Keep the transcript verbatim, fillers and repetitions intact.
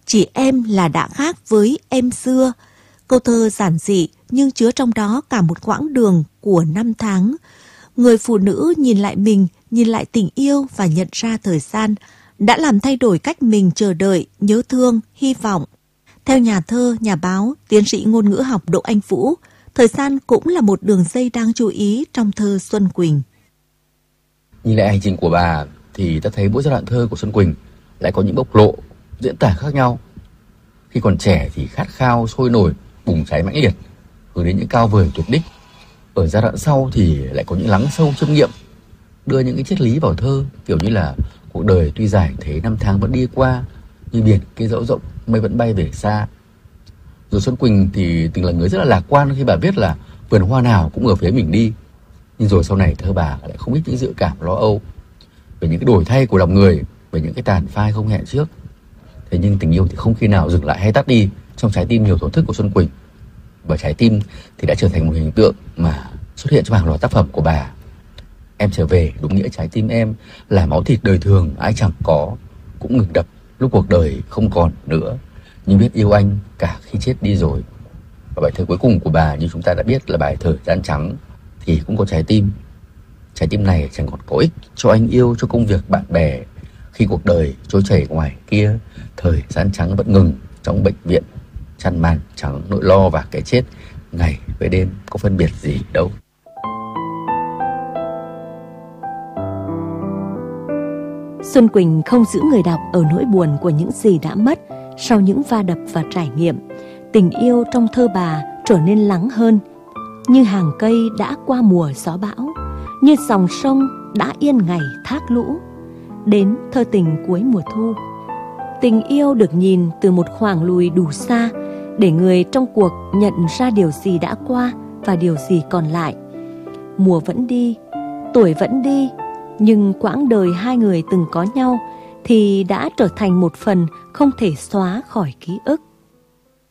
Chỉ em là đã khác với em xưa. Câu thơ giản dị nhưng chứa trong đó cả một quãng đường của năm tháng. Người phụ nữ nhìn lại mình, nhìn lại tình yêu và nhận ra thời gian đã làm thay đổi cách mình chờ đợi, nhớ thương, hy vọng. Theo nhà thơ, nhà báo, tiến sĩ ngôn ngữ học Đỗ Anh Vũ, thời gian cũng là một đường dây đáng chú ý trong thơ Xuân Quỳnh. Nhìn lại hành trình của bà thì ta thấy mỗi giai đoạn thơ của Xuân Quỳnh lại có những bộc lộ, diễn tả khác nhau. Khi còn trẻ thì khát khao, sôi nổi, bùng cháy mãnh liệt, hướng đến những cao vời tuyệt đích. Ở giai đoạn sau thì lại có những lắng sâu chiêm nghiệm, đưa những cái triết lý vào thơ, kiểu như là cuộc đời tuy dài thế năm tháng vẫn đi qua, như biển kia dẫu rộng mây vẫn bay về xa. Rồi Xuân Quỳnh thì từng là người rất là lạc quan khi bà biết là vườn hoa nào cũng ở phía mình đi. Nhưng rồi sau này thơ bà lại không ít những dự cảm lo âu về những cái đổi thay của lòng người, về những cái tàn phai không hẹn trước. Thế nhưng tình yêu thì không khi nào dừng lại hay tắt đi trong trái tim nhiều thổn thức của Xuân Quỳnh. Và trái tim thì đã trở thành một hình tượng mà xuất hiện trong hàng loạt tác phẩm của bà. Em trở về đúng nghĩa trái tim em là máu thịt đời thường ai chẳng có, cũng ngừng đập lúc cuộc đời không còn nữa, nhưng biết yêu anh cả khi chết đi rồi. Và bài thơ cuối cùng của bà như chúng ta đã biết là bài Thời Gian Trắng thì cũng có trái tim. Trái tim này chẳng còn có ích cho anh yêu, cho công việc bạn bè. Khi cuộc đời trôi chảy ngoài kia, thời gian trắng vẫn ngừng trong bệnh viện. Chăn màn trắng, nỗi lo và cái chết, ngày với đêm có phân biệt gì đâu. Xuân Quỳnh không giữ người đọc ở nỗi buồn của những gì đã mất. Sau những va đập và trải nghiệm, tình yêu trong thơ bà trở nên lắng hơn, như hàng cây đã qua mùa gió bão, như dòng sông đã yên ngày thác lũ. Đến thơ tình cuối mùa thu, tình yêu được nhìn từ một khoảng lùi đủ xa, để người trong cuộc nhận ra điều gì đã qua và điều gì còn lại. Mùa vẫn đi, tuổi vẫn đi, nhưng quãng đời hai người từng có nhau thì đã trở thành một phần không thể xóa khỏi ký ức.